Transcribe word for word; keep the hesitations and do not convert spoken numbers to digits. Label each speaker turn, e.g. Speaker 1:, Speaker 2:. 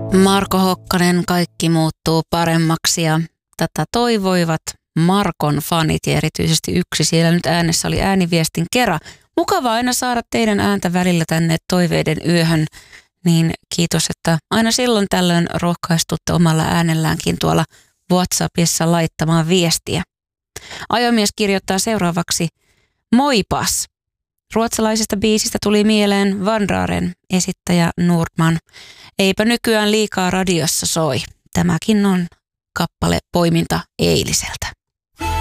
Speaker 1: Marko Hokkanen, kaikki muuttuu paremmaksi ja tätä toivoivat Markon fanit ja erityisesti yksi siellä nyt äänessä oli ääniviestin kera. Mukava aina saada teidän ääntä välillä tänne toiveiden yöhön, niin kiitos, että aina silloin tällöin rohkaistutte omalla äänelläänkin tuolla WhatsAppissa laittamaan viestiä. Ajomies kirjoittaa seuraavaksi: Moipas! Ruotsalaisesta biisistä tuli mieleen Vandraren esittäjä Nordman. Eipä nykyään liikaa radiossa soi. Tämäkin on kappale poiminta eiliseltä.